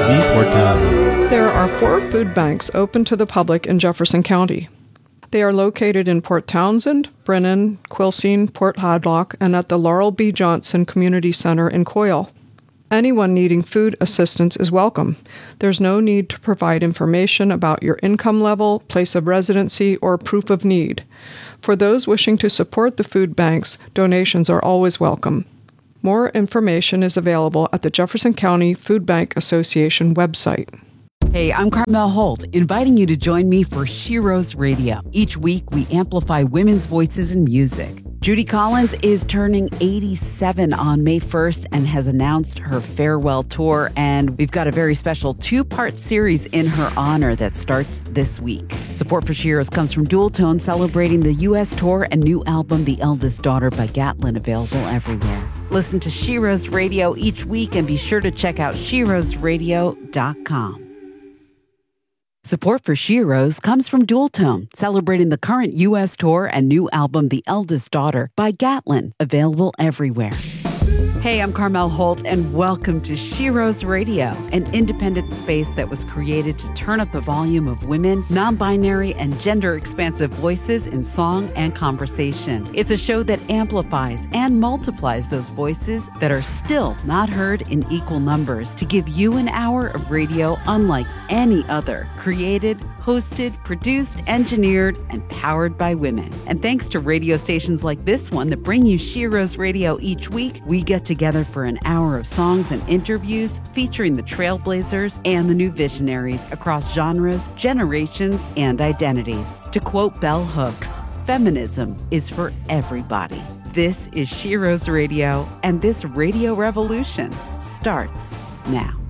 KZSZ Port Townsend. There are 4 food banks open to the public in Jefferson County. They are located in Port Townsend, Brennan, Quilcene, Port Hadlock, and at the Laurel B. Johnson Community Center in Coyle. Anyone needing food assistance is welcome. There's no need to provide information about your income level, place of residency, or proof of need. For those wishing to support the food banks, donations are always welcome. More information is available at the Jefferson County Food Bank Association website. Hey, I'm Carmel Holt, inviting you to join me for Sheroes Radio. Each week, we amplify women's voices in music. Judy Collins is turning 87 on May 1st and has announced her farewell tour, and we've got a very special 2-part series in her honor that starts this week. Support for Sheroes comes from Dual Tone, celebrating the U.S. tour and new album, The Eldest Daughter by Gatlin, available everywhere. Listen to Sheroes Radio each week and be sure to check out SheroesRadio.com. Support for Sheroes comes from Dual Tone, celebrating the current U.S. tour and new album, The Eldest Daughter by Gatlin, available everywhere. Hey, I'm Carmel Holt, and welcome to Sheroes Radio, an independent space that was created to turn up the volume of women, non-binary, and gender-expansive voices in song and conversation. It's a show that amplifies and multiplies those voices that are still not heard in equal numbers to give you an hour of radio unlike any other, created, hosted, produced, engineered, and powered by women. And thanks to radio stations like this one that bring you Sheroes Radio each week, we get together for an hour of songs and interviews featuring the trailblazers and the new visionaries across genres, generations, and identities. To quote Bell Hooks, feminism is for everybody. This is Sheroes Radio, and this radio revolution starts now.